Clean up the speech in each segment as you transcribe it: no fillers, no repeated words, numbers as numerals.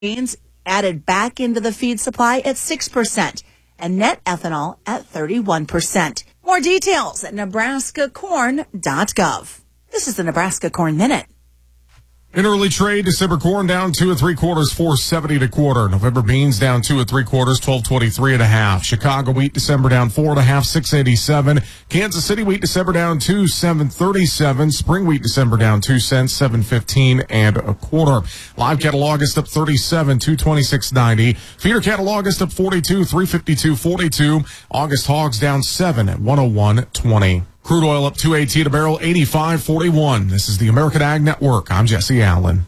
grains added back into the feed supply at 6% and net ethanol at 31%. More details at nebraskacorn.gov. This is the Nebraska Corn Minute. In early trade, December corn down 2 3/4, $4.70 a quarter. November beans down 2 3/4, $12.23 1/2. Chicago wheat December down 4 1/2, $6.87. Kansas City wheat December down 2, $7.37. Spring wheat December down 2 cents, $7.15 1/4. Live cattle August up 37, $226.90. Feeder cattle August up 42, $352.42. August hogs down 7 at $101.20. Crude oil up $2.18 a barrel, $85.41. This is the American Ag Network. I'm Jesse Allen.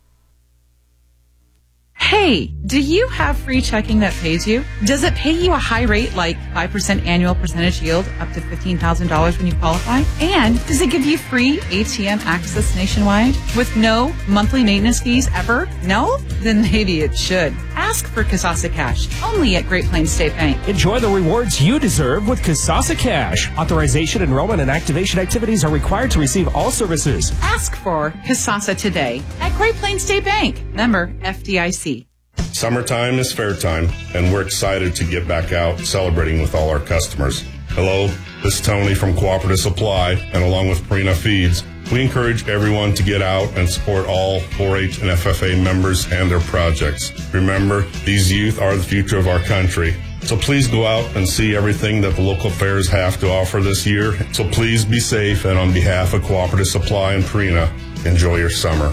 Hey, do you have free checking that pays you? Does it pay you a high rate like 5% annual percentage yield up to $15,000 when you qualify? And does it give you free ATM access nationwide with no monthly maintenance fees ever? No? Then maybe it should. Ask for Kasasa Cash, only at Great Plains State Bank. Enjoy the rewards you deserve with Kasasa Cash. Authorization, enrollment, and activation activities are required to receive all services. Ask for Kasasa today at Great Plains State Bank. Member FDIC. Summertime is fair time, and we're excited to get back out celebrating with all our customers. Hello, this is Tony from Cooperative Supply, and along with Purina Feeds, we encourage everyone to get out and support all 4-H and FFA members and their projects. Remember, these youth are the future of our country. So please go out and see everything that the local fairs have to offer this year. So please be safe, and on behalf of Cooperative Supply and Purina, enjoy your summer.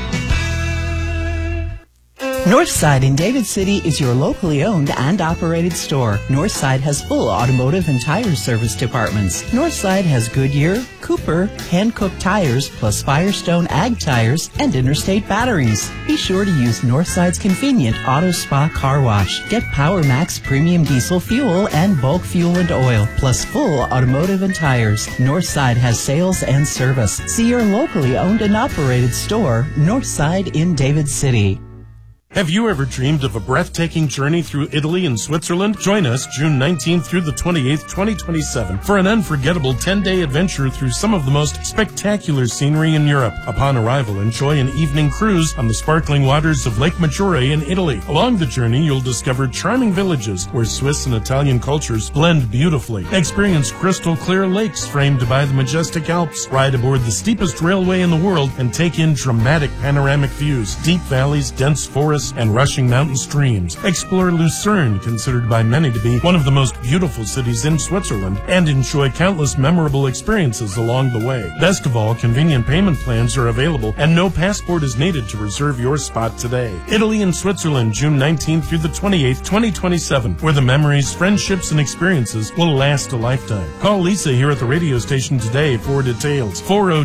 Northside in David City is your locally owned and operated store. Northside has full automotive and tire service departments. Northside has Goodyear, Cooper, hand-cooked tires, plus Firestone Ag tires and Interstate batteries. Be sure to use Northside's convenient Auto Spa car wash. Get Power Max premium diesel fuel and bulk fuel and oil, plus full automotive and tires. Northside has sales and service. See your locally owned and operated store, Northside in David City. Have you ever dreamed of a breathtaking journey through Italy and Switzerland? Join us June 19th through the 28th, 2027 for an unforgettable 10-day adventure through some of the most spectacular scenery in Europe. Upon arrival, enjoy an evening cruise on the sparkling waters of Lake Maggiore in Italy. Along the journey, you'll discover charming villages where Swiss and Italian cultures blend beautifully. Experience crystal clear lakes framed by the majestic Alps. Ride aboard the steepest railway in the world and take in dramatic panoramic views, deep valleys, dense forests, and rushing mountain streams. Explore Lucerne, considered by many to be one of the most beautiful cities in Switzerland, and enjoy countless memorable experiences along the way. Best of all, convenient payment plans are available, and no passport is needed to reserve your spot today. Italy and Switzerland, June 19th through the 28th, 2027, where the memories, friendships, and experiences will last a lifetime. Call Lisa here at the radio station today for details.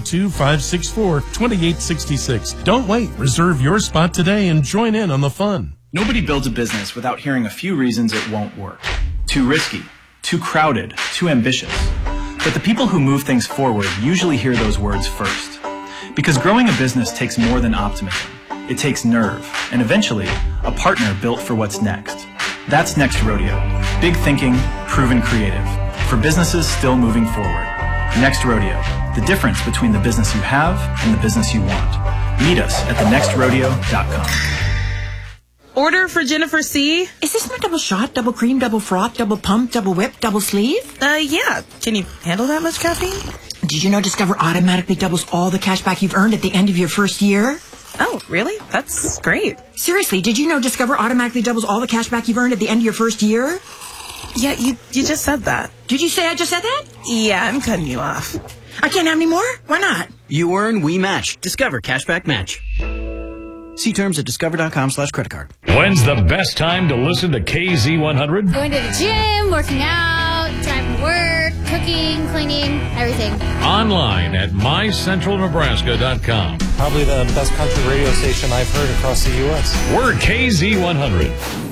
402-564-2866. Don't wait. Reserve your spot today and join in on the fun. Nobody builds a business without hearing a few reasons it won't work. Too risky, too crowded, too ambitious. But the people who move things forward usually hear those words first. Because growing a business takes more than optimism. It takes nerve, and eventually, a partner built for what's next. That's Next Rodeo. Big thinking, proven creative. For businesses still moving forward. Next Rodeo. The difference between the business you have and the business you want. Meet us at thenextrodeo.com. Order for Jennifer C. Is this my double shot, double cream, double froth, double pump, double whip, double sleeve? Yeah. Can you handle that much caffeine? Did you know Discover automatically doubles all the cash back you've earned at the end of your first year? Oh, really? That's great. Seriously, did you know Discover automatically doubles all the cash back you've earned at the end of your first year? Yeah, you just said that. Did you say I just said that? Yeah, I'm cutting you off. I can't have any more? Why not? You earn, we match. Discover Cashback Match. See terms at discover.com/creditcard. When's the best time to listen to KZ100? Going to the gym, working out, driving to work, cooking, cleaning, everything. Online at mycentralnebraska.com. Probably the best country radio station I've heard across the U.S. We're KZ100.